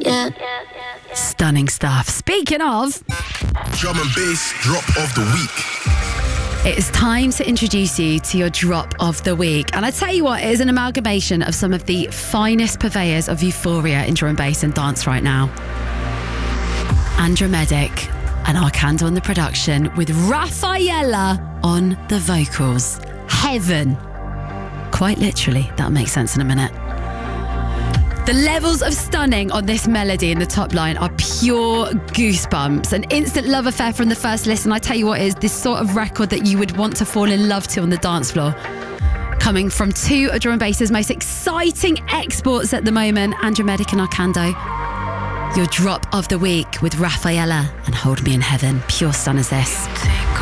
Yeah. Stunning stuff. Speaking of, Drum and bass drop of the week. it's time to introduce you to your drop of the week. And I tell you what, it is an amalgamation of some of the finest purveyors of euphoria in drum and bass and dance right now. Andromedic and Arcando on the production with Rafaela on the vocals. Heaven. Quite literally, that'll make sense in a minute. The levels of stunning on this melody in the top line are pure goosebumps. An instant love affair from the first listen. I tell you what, is this sort of record that you would want to fall in love to on the dance floor. Coming from two of drum and bass's most exciting exports at the moment, Andromedic and Arcando. Your drop of the week with Rafaela and Hold Me in Heaven. Pure stunners this.